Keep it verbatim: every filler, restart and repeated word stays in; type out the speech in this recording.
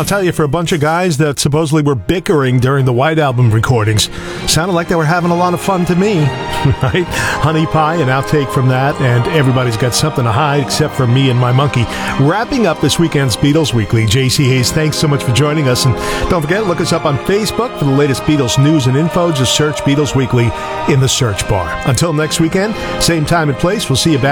I'll tell you, for a bunch of guys that supposedly were bickering during the White Album recordings, sounded like they were having a lot of fun to me, right? Honey Pie, an outtake from that, and everybody's got something to hide except for me and my monkey. Wrapping up this weekend's Beatles Weekly, J C Hayes, thanks so much for joining us. And don't forget, look us up on Facebook for the latest Beatles news and info. Just search Beatles Weekly in the search bar. Until next weekend, same time and place, we'll see you back